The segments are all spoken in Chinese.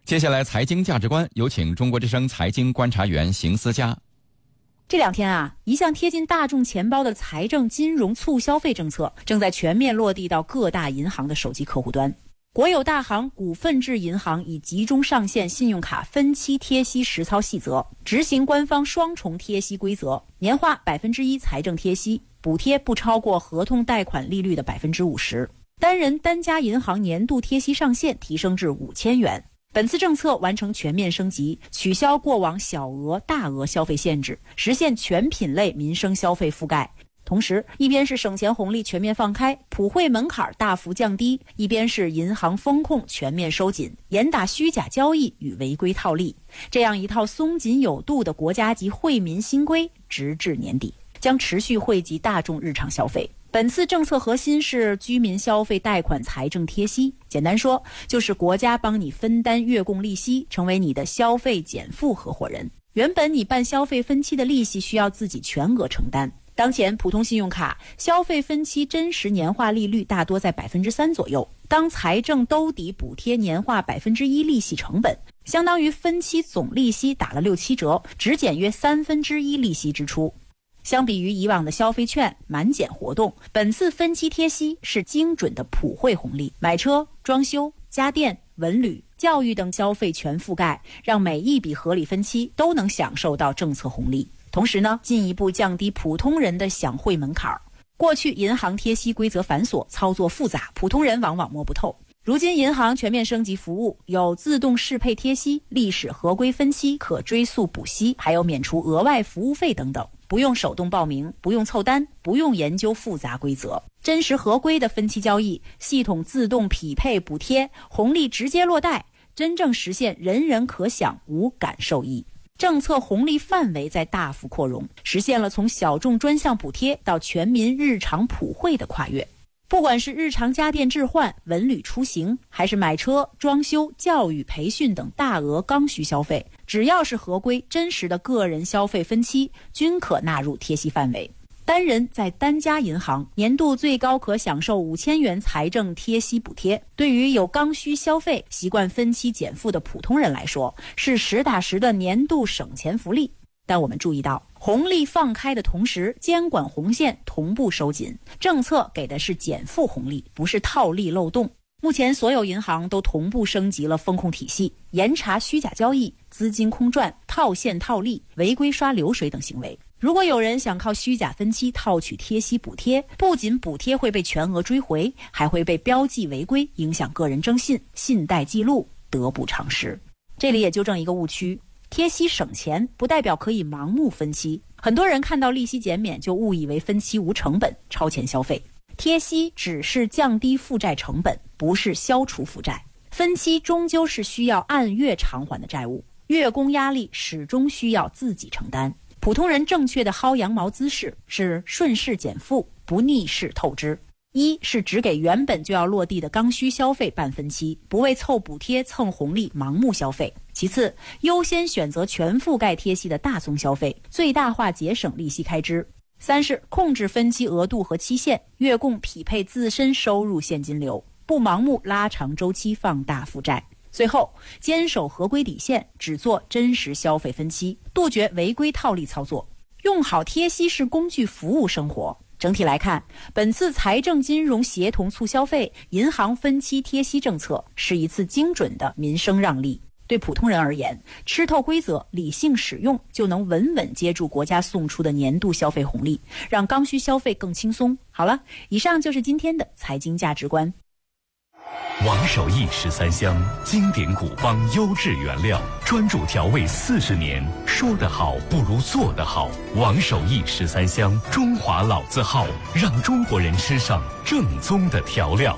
接下来财经价值观，有请中国之声财经观察员邢思佳。 这两天啊，一项贴近大众钱包的财政金融促消费政策正在全面落地到各大银行的手机客户端。国有大行股份制银行已集中上线信用卡分期贴息实操细则，执行官方双重贴息规则，年化1%财政贴息，补贴不超过合同贷款利率的50%。单人单家银行年度贴息上限提升至5000元。本次政策完成全面升级，取消过往小额、大额消费限制，实现全品类民生消费覆盖。同时，一边是省钱红利全面放开，普惠门槛大幅降低，一边是银行风控全面收紧，严打虚假交易与违规套利。这样一套松紧有度的国家级惠民新规，直至年底，将持续惠及大众日常消费。本次政策核心是居民消费贷款财政贴息，简单说就是国家帮你分担月供利息，成为你的消费减负合伙人。原本你办消费分期的利息需要自己全额承担，当前普通信用卡消费分期真实年化利率大多在3%左右，当财政兜底补贴年化1%利息成本，相当于分期总利息打了6-7折，只减约1/3利息支出。相比于以往的消费券、满减活动，本次分期贴息是精准的普惠红利，买车、装修、家电、文旅、教育等消费全覆盖，让每一笔合理分期都能享受到政策红利。同时呢，进一步降低普通人的享惠门槛。过去银行贴息规则繁琐，操作复杂，普通人往往摸不透。如今银行全面升级服务，有自动适配贴息、历史合规分期、可追溯补息，还有免除额外服务费等等，不用手动报名，不用凑单，不用研究复杂规则，真实合规的分期交易，系统自动匹配补贴，红利直接落袋，真正实现人人可享、无感受益。政策红利范围在大幅扩容，实现了从小众专项补贴到全民日常普惠的跨越。不管是日常家电置换、文旅出行，还是买车、装修、教育培训等大额刚需消费，只要是合规真实的个人消费分期，均可纳入贴息范围。单人在单家银行年度最高可享受5000元财政贴息补贴，对于有刚需消费、习惯分期减负的普通人来说，是实打实的年度省钱福利。但我们注意到，红利放开的同时，监管红线同步收紧，政策给的是减负红利，不是套利漏洞。目前所有银行都同步升级了风控体系，严查虚假交易、资金空转、套现套利、违规刷流水等行为。如果有人想靠虚假分期套取贴息补贴，不仅补贴会被全额追回，还会被标记违规，影响个人征信、信贷记录，得不偿失。这里也纠正一个误区，贴息省钱不代表可以盲目分期，很多人看到利息减免就误以为分期无成本，超前消费。贴息只是降低负债成本，不是消除负债。分期终究是需要按月偿还的债务，月供压力始终需要自己承担。普通人正确的薅羊毛姿势是顺势减负，不逆势透支。一是只给原本就要落地的刚需消费办分期，不为凑补贴蹭红利盲目消费。其次，优先选择全覆盖贴息的大宗消费，最大化节省利息开支。三是控制分期额度和期限，月供匹配自身收入现金流，不盲目拉长周期放大负债。最后，坚守合规底线，只做真实消费分期，杜绝违规套利操作，用好贴息是工具，服务生活。整体来看，本次财政金融协同促消费、银行分期贴息政策是一次精准的民生让利。对普通人而言，吃透规则，理性使用，就能稳稳接住国家送出的年度消费红利，让刚需消费更轻松。好了，以上就是今天的财经价值观。 王守义13香，经典古方优质原料，专注调味40年，说得好不如做得好。王守义13香，中华老字号，让中国人吃上正宗的调料。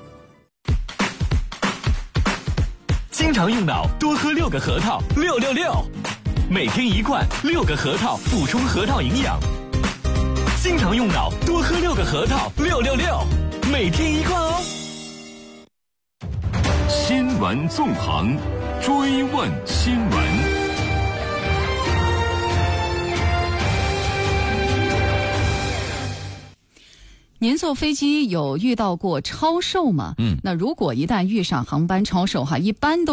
经常用脑，多喝6个核桃，666，每天1罐，6个核桃补充核桃营养。经常用脑，多喝6个核桃，666，每天1罐哦。新闻纵横，追问新闻。 您坐飞机有遇到过超售吗？那如果一旦遇上航班超售一般都